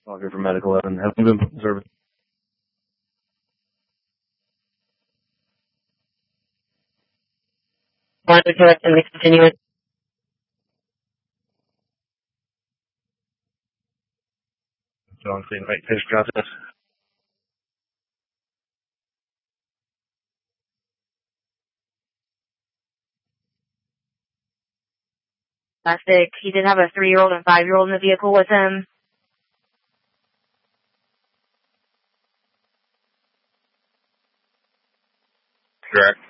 All here for medical and have been observing. Want to correct and continue it? So I'm seeing right fish process. Plastic. He did have a 3-year-old and 5-year-old in the vehicle with him. Correct.